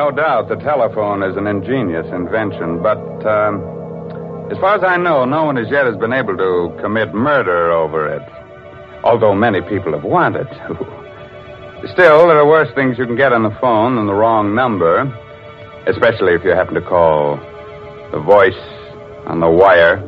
no doubt the telephone is an ingenious invention, but as far as I know, no one as yet has been able to commit murder over it, although many people have wanted to. Still, there are worse things you can get on the phone than the wrong number, especially if you happen to call the voice on the wire.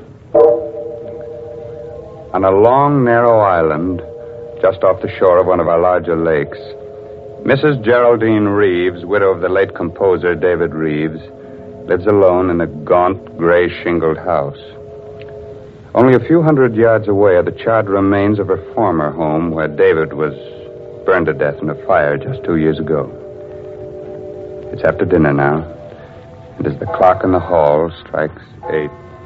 On a long, narrow island, just off the shore of one of our larger lakes, Mrs. Geraldine Reeves, widow of the late composer David Reeves, lives alone in a gaunt, gray-shingled house. Only a few hundred yards away are the charred remains of her former home, where David was burned to death in a fire just 2 years ago. It's after dinner now, and as the clock in the hall strikes 8...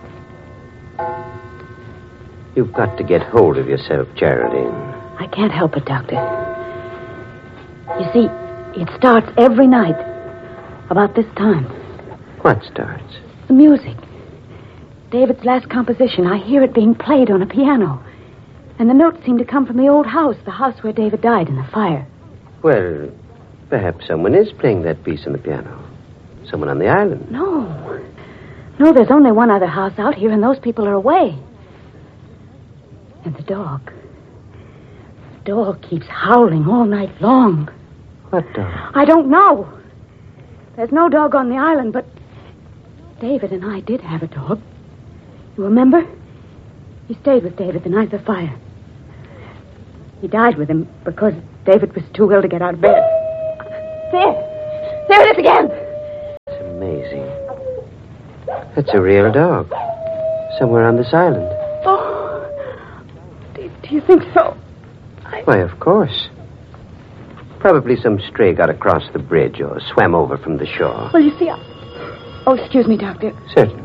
You've got to get hold of yourself, Geraldine. I can't help it, Doctor. You see, it starts every night, about this time. What starts? The music. David's last composition. I hear it being played on a piano. And the notes seem to come from the old house, the house where David died in the fire. Well, perhaps someone is playing that piece on the piano. Someone on the island. No. No, there's only one other house out here, and those people are away. And the dog. The dog keeps howling all night long. What dog? I don't know. There's no dog on the island, but David and I did have a dog. You remember? He stayed with David the night of the fire. He died with him because David was too ill to get out of bed. There it is again. It's amazing. That's a real dog. Somewhere on this island. Oh, do you think so? Why, of course. Probably some stray got across the bridge or swam over from the shore. Well, you see, Oh, excuse me, Doctor. Certainly.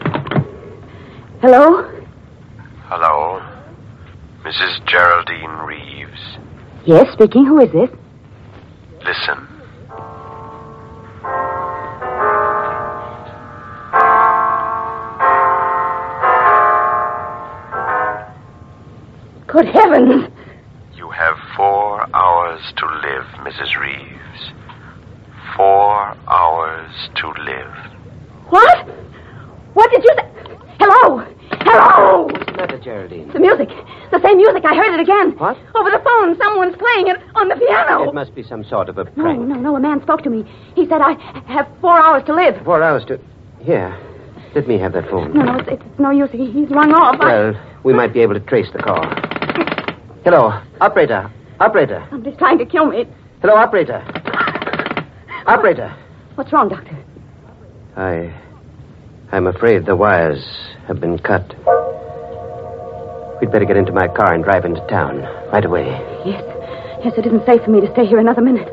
Hello? Hello? Mrs. Geraldine Reeves. Yes, speaking. Who is this? Listen. Good heavens! You have 4 hours to live, Mrs. Reeves. 4 hours to live. What? What did you say? Hello? Hello? What's the matter, Geraldine? The music. The same music. I heard it again. What? Over the phone. Someone's playing it on the piano. It must be some sort of a No, prank. no. A man spoke to me. He said I have 4 hours to live. 4 hours to... Here. Let me have that phone. No, it's no use. He's rung off. Well, we might be able to trace the call. Hello, operator. Operator. Somebody's trying to kill me. Hello, operator. Operator. What's wrong, Doctor? I'm afraid the wires have been cut. We'd better get into my car and drive into town right away. Yes, it isn't safe for me to stay here another minute.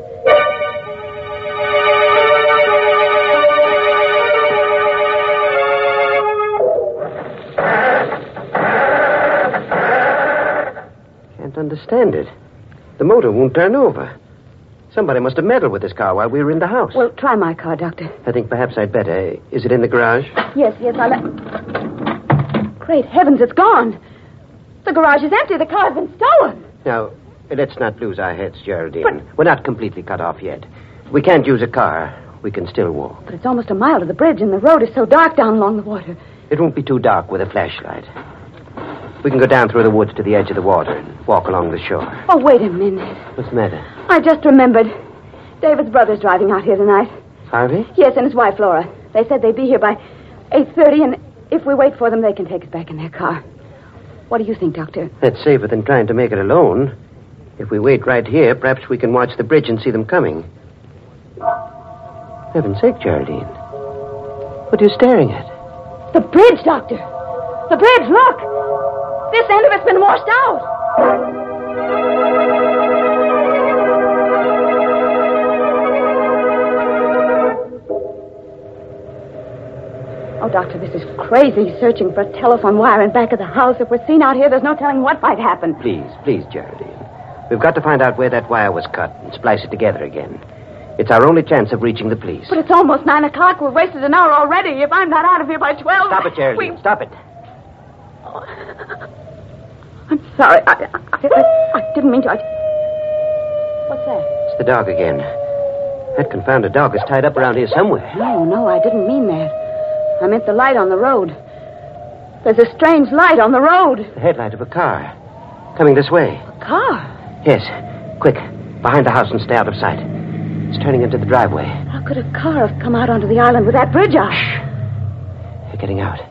Can't understand it. The motor won't turn over. Somebody must have meddled with this car while we were in the house. Well, try my car, Doctor. I think perhaps I'd better. Is it in the garage? Yes, Great heavens, it's gone. The garage is empty. The car's been stolen. Now, let's not lose our heads, Geraldine. But- We're not completely cut off yet. We can't use a car. We can still walk. But it's almost a mile to the bridge, and the road is so dark down along the water. It won't be too dark with a flashlight. We can go down through the woods to the edge of the water and walk along the shore. Oh, wait a minute. What's the matter? I just remembered. David's brother's driving out here tonight. Harvey? Yes, and his wife, Laura. They said they'd be here by 8:30, and if we wait for them, they can take us back in their car. What do you think, Doctor? That's safer than trying to make it alone. If we wait right here, perhaps we can watch the bridge and see them coming. Heaven's sake, Geraldine. What are you staring at? The bridge, Doctor. The bridge, look. This end of it's been washed out. Oh, Doctor, this is crazy, searching for a telephone wire in back of the house. If we're seen out here, there's no telling what might happen. Please, Geraldine. We've got to find out where that wire was cut and splice it together again. It's our only chance of reaching the police. But it's almost 9 o'clock. We've wasted an hour already. If I'm not out of here by 12... Stop it, Geraldine. Stop it. Oh. I'm sorry. I didn't mean to. What's that? It's the dog again. That confounded dog is tied up around here somewhere. No, I didn't mean that. I meant the light on the road. There's a strange light on the road. The headlight of a car. Coming this way. A car? Yes. Quick. Behind the house and stay out of sight. It's turning into the driveway. How could a car have come out onto the island with that bridge out? They're getting out.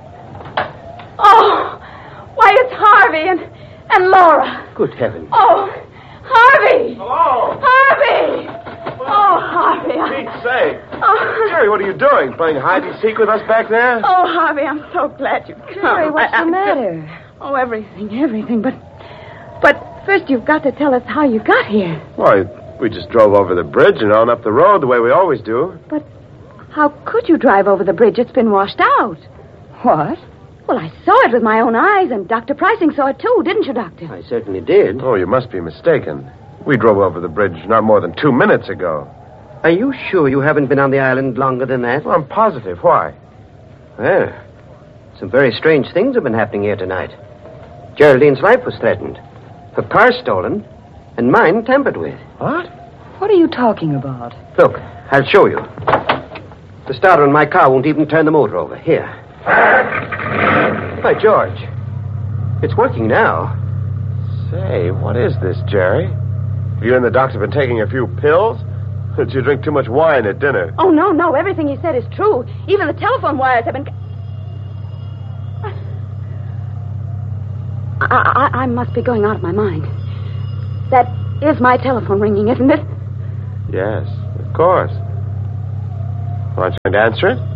Oh! Why, it's Harvey and Laura. Good heavens. Oh, Harvey! Hello? Harvey! Oh, Harvey. Pete's sake. Oh. Jerry, what are you doing? Playing hide-and-seek with us back there? Oh, Harvey, I'm so glad you've come. Jerry, what's the matter? Oh, everything. But first you've got to tell us how you got here. Why, we just drove over the bridge and on up the road the way we always do. But how could you drive over the bridge? It's been washed out. What? Well, I saw it with my own eyes, and Dr. Pricing saw it too, didn't you, Doctor? I certainly did. Oh, you must be mistaken. We drove over the bridge not more than 2 minutes ago. Are you sure you haven't been on the island longer than that? Well, I'm positive. Why? Well, some very strange things have been happening here tonight. Geraldine's life was threatened. Her car stolen, and mine tampered with. What? What are you talking about? Look, I'll show you. The starter on my car won't even turn the motor over. Here. By George. It's working now. Say, what is this, Jerry? Have you and the doctor been taking a few pills? Did you drink too much wine at dinner? Oh, no. Everything he said is true. Even the telephone wires have been... I must be going out of my mind. That is my telephone ringing, isn't it? Yes, of course. Aren't you going to answer it?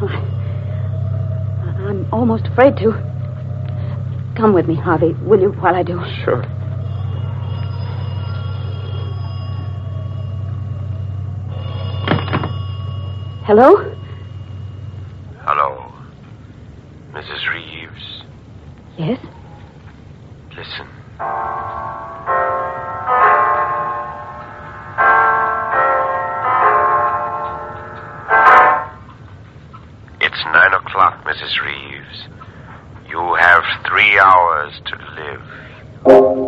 I'm almost afraid to. Come with me, Harvey, will you, while I do? Sure. Hello? Hello. Mrs. Reeves. Yes? Listen. It's 9 o'clock, Mrs. Reeves. You have 3 hours to live.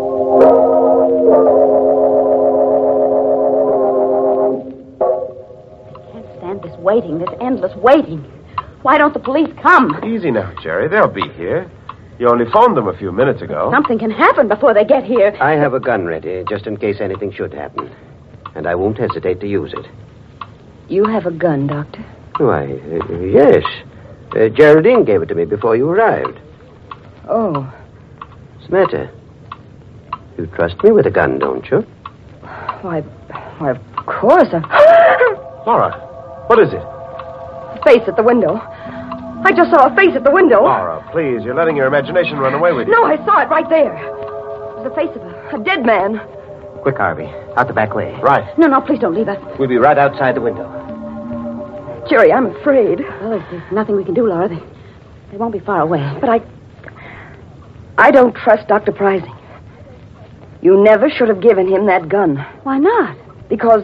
This waiting, this endless waiting. Why don't the police come? Easy now, Jerry. They'll be here. You only phoned them a few minutes ago. Something can happen before they get here. I have a gun ready, just in case anything should happen. And I won't hesitate to use it. You have a gun, Doctor? Why, yes. Geraldine gave it to me before you arrived. Oh. What's the matter? You trust me with a gun, don't you? Why, of course. Laura, what is it? A face at the window. I just saw a face at the window. Laura, please, you're letting your imagination run away with you. No, I saw it right there. It was the face of a dead man. Quick, Harvey. Out the back way. Right. No, please don't leave us. We'll be right outside the window. Jerry, I'm afraid. Well, there's nothing we can do, Laura. They won't be far away. But I don't trust Dr. Pricing. You never should have given him that gun. Why not? Because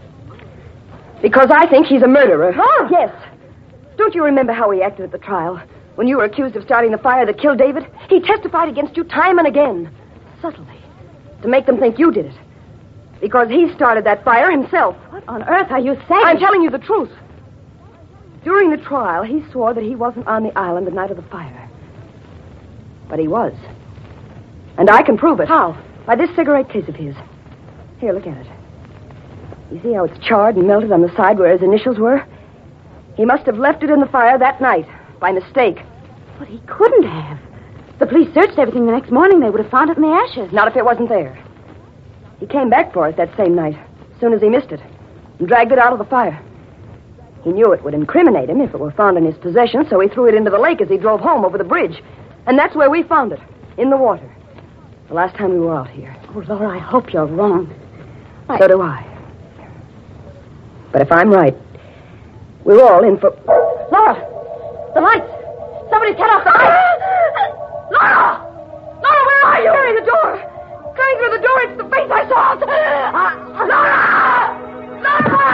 I think he's a murderer. Oh. Yes. Don't you remember how he acted at the trial? When you were accused of starting the fire that killed David? He testified against you time and again. Subtly. To make them think you did it. Because he started that fire himself. What on earth are you saying? I'm telling you the truth. During the trial, he swore that he wasn't on the island the night of the fire. But he was. And I can prove it. How? By this cigarette case of his. Here, look at it. You see how it's charred and melted on the side where his initials were? He must have left it in the fire that night, by mistake. But he couldn't have. The police searched everything the next morning. They would have found it in the ashes. Not if it wasn't there. He came back for it that same night, as soon as he missed it, and dragged it out of the fire. He knew it would incriminate him if it were found in his possession, so he threw it into the lake as he drove home over the bridge. And that's where we found it, in the water. The last time we were out here. Oh, Laura, I hope you're wrong. So do I. But if I'm right, we're all in for... Laura! The lights! Somebody's cut off the lights! Laura! Laura, where are you? Carry the door! Coming through the door, it's the face I saw! Laura!